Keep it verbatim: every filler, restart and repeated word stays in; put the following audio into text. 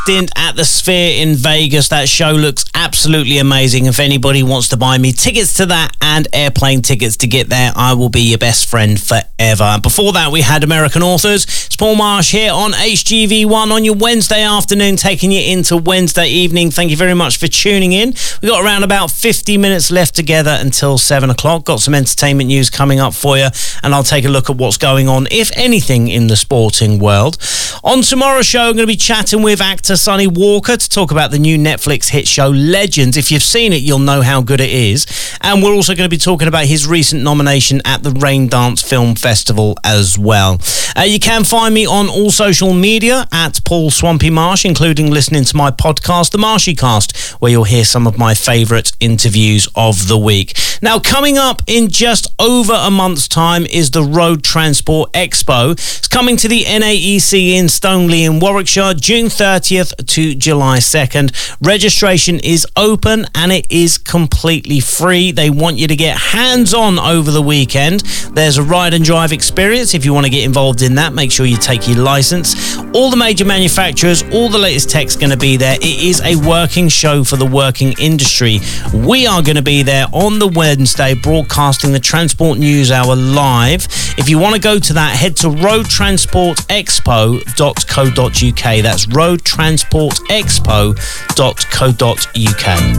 Stint at the Sphere in Vegas. That show looks absolutely amazing. If anybody wants to buy me tickets to that and airplane tickets to get there, I will be your best friend forever. Before that, we had American Authors. It's Paul Marsh here on H G V one on your Wednesday afternoon, taking you into Wednesday evening. Thank you very much for tuning in. We've got around about fifty minutes left together until seven o'clock. Got some entertainment news coming up for you, and I'll take a look at what's going on, if anything, in the sporting world. On tomorrow's show, I'm going to be chatting with actor Sonny Walker to talk about the new Netflix hit show Legends. If you've seen it, you'll know how good it is. And we're also going to be talking about his recent nomination at the Raindance Film Festival as well. Uh, you can find me on all social media at Paul Swampy Marsh, including listening to my podcast, The Marshy Cast, where you'll hear some of my favourite interviews of the week. Now, coming up in just over a month's time is the Road Transport Expo. It's coming to the N A E C in Stoneleigh in Warwickshire, June thirtieth to July second. Registration is open and it is completely free. They want you to get hands-on over the weekend. There's a ride and drive experience. If you want to get involved in that, make sure you take your licence. All the major manufacturers, all the latest tech's going to be there. It is a working show for the working industry. We are going to be there on the Wednesday, broadcasting the Transport News Hour live. If you want to go to that, head to road transport expo dot co dot uk. That's road transport expo dot co dot uk.